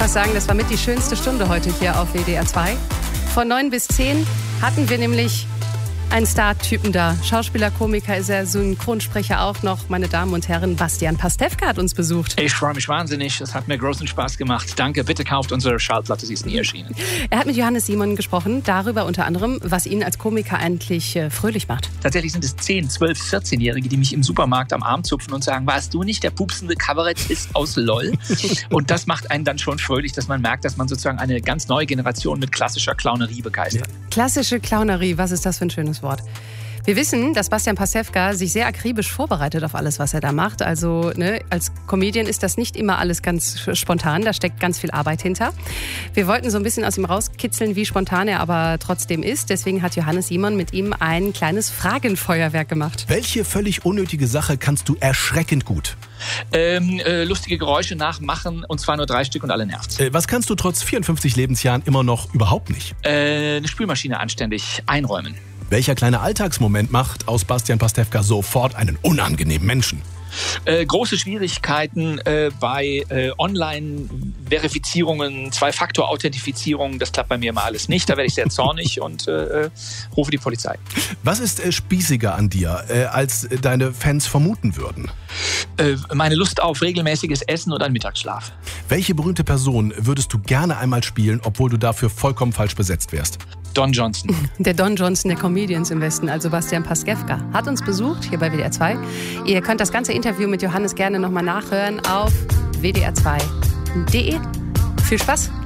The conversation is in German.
fast sagen, das war mit die schönste Stunde heute hier auf WDR 2. Von 9 bis 10 hatten wir nämlich einen Star-Typen da. Schauspieler, Komiker ist er, Synchronsprecher auch noch. Meine Damen und Herren, Bastian Pastewka hat uns besucht. Ich freue mich wahnsinnig. Es hat mir großen Spaß gemacht. Danke, bitte kauft unsere Schallplatte, sie ist nie erschienen. Er hat mit Johannes Simon gesprochen, darüber unter anderem, was ihn als Komiker eigentlich fröhlich macht. Tatsächlich sind es 10, 12, 14-Jährige, die mich im Supermarkt am Arm zupfen und sagen, warst du nicht der pupsende Kabarettist aus LOL? Und das macht einen dann schon fröhlich, dass man merkt, dass man sozusagen eine ganz neue Generation mit klassischer Clownerie begeistert. Klassische Clownerie, was ist das für ein schönes Wort? Wir wissen, dass Bastian Pastewka sich sehr akribisch vorbereitet auf alles, was er da macht. Also als Comedian ist das nicht immer alles ganz spontan, da steckt ganz viel Arbeit hinter. Wir wollten so ein bisschen aus ihm rauskitzeln, wie spontan er aber trotzdem ist. Deswegen hat Johannes Simon mit ihm ein kleines Fragenfeuerwerk gemacht. Welche völlig unnötige Sache kannst du erschreckend gut? Lustige Geräusche nachmachen, und zwar nur 3 Stück und alle nervt's. Was kannst du trotz 54 Lebensjahren immer noch überhaupt nicht? Eine Spülmaschine anständig einräumen. Welcher kleine Alltagsmoment macht aus Bastian Pastewka sofort einen unangenehmen Menschen? Große Schwierigkeiten bei Online-Verifizierungen, 2-Faktor-Authentifizierung, das klappt bei mir immer alles nicht. Da werde ich sehr zornig und rufe die Polizei. Was ist spießiger an dir, als deine Fans vermuten würden? Meine Lust auf regelmäßiges Essen und einen Mittagsschlaf. Welche berühmte Person würdest du gerne einmal spielen, obwohl du dafür vollkommen falsch besetzt wärst? Don Johnson. Der Don Johnson der Comedians im Westen, also Bastian Pastewka, hat uns besucht hier bei WDR 2. Ihr könnt das ganze Interview mit Johannes gerne nochmal nachhören auf wdr2.de. Viel Spaß!